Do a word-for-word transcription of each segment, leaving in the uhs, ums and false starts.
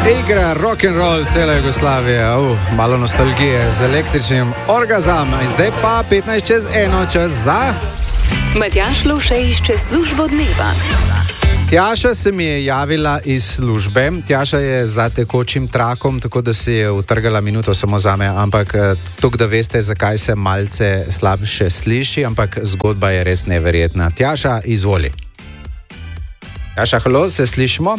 Igra rock'n'roll cela Jugoslavija, uh, malo nostalgije z električnim orgazom. Zdaj pa petnajst čez eno, čas za... Matjaž Lovše išče službo dneva. Tjaša se mi je javila iz službe. Tjaša je za tekočim trakom, tako da si je utrgala minuto samo zame, ampak tukaj, da veste, zakaj se malce slabše sliši, ampak zgodba je res neverjetna. Tjaša, izvoli. Tjaša, halo, se slišimo?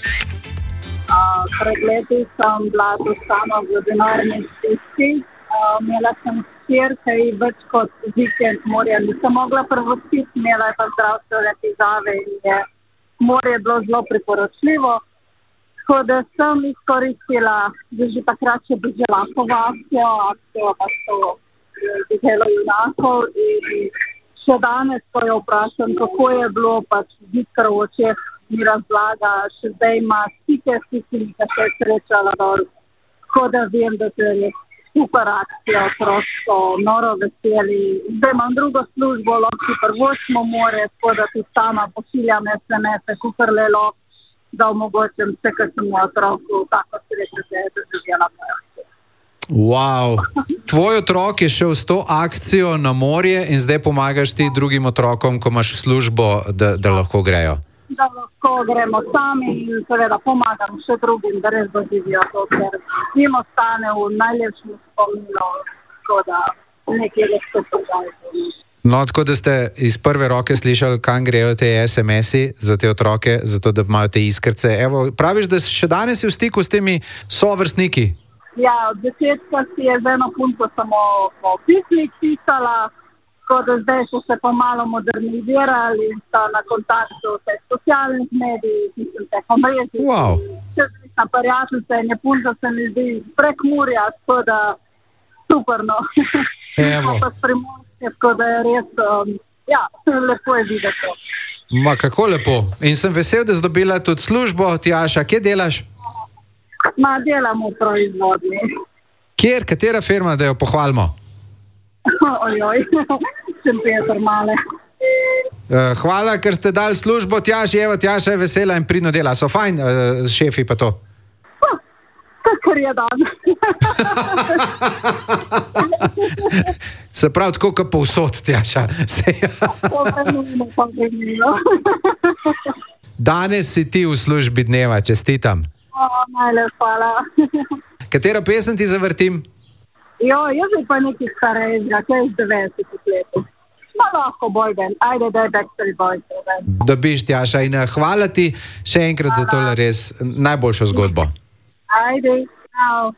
Uh, pred leti sem bila tu sama v denarni stiski. Uh, imela sem hčer, ki ji več kot vikend morja nisem mogla prvostiti, imela je pa zdravstvene težave in je morje bilo zelo priporočljivo. Tako da sem izkoristila, da že takrat še bežala po akcijo, akcijo pa so beželo junakov in še danes, ko jo vprašam, kako je bilo, pač zikr v očeh mi razlaga, še zdaj ima stike s tistimi, ki se je srečala dol. Tako da vem, da to je res super akcija, prosto, noro veseli. Zdaj imam drugo službo, lahko prvočno more, tako da tudi sama pošiljam es em es-e, kukar lelo, da omogočim vse, kar sem v otroku, tako sreče se je doživela moja. Wow. Tvoj otrok je šel s to akcijo na morje in zdaj pomagaš ti drugim otrokom, ko imaš službo, da, da lahko grejo. Da lahko gremo sami in seveda pomagam še drugim, da res doživijo to, ker jim ostane v najlepšem spominu, tako da nekaj res to požaljamo. No, tako da ste iz prve roke slišali, kam grejo te es em es-i za te otroke, zato da imajo te iskrce. Evo, praviš, da še danes si v stiku s temi sovrstniki? Ja, od desetka si je z eno punco samo po pismih pisala, tako da zdaj so se pomalo modernizirali in sta na kontaktu vse socialnih medij, mislim, te omrežji. Wow. Čezlična prijateljica in je punca se mi zdi prek Murja, tako da superno. Evo. Pa s Primorske, tako da je res, um, ja, lepo je videti. Ma, kako lepo. In sem vesel, da si dobila tudi službo. Tjaša, kje delaš? Ma, delam v proizvodni. Kjer? Katera firma, da jo pohvalimo? Ojoj, sem Peter Male. Uh, hvala, ker ste dali službo Tjaši. Evo, Tjaša je vesela in pridno dela. So fajn, uh, šefi pa to? Kar je dan. Se pravi, tako kot povsod, Tjaša. Danes si ti v službi dneva, čestitam. O, najlepša hvala. Katero pesem ti zavrtim? Jo, jaz je pa nekaj starejšega, kaj iz devetdesetih letov. No, lahko boyben, ajde, daj Backstreet Boys. Dobiš, Tjaša, in hvala ti še enkrat hvala. Za tole res najboljšo zgodbo. Ajde, čau.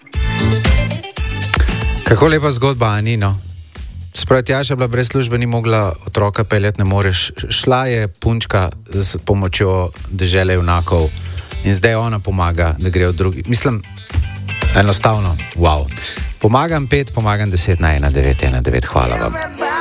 Kako lepa zgodba, Anino. Sprav, Tjaša bila brez službe, ni mogla otroka peljati, ne moreš. Šla je punčka s pomočjo dežele junakov in zdaj ona pomaga, da grejo drugi. Mislim, enostavno, wow. Pomagam pet, pomagam deset na ena devet ena devet. Hvala vam.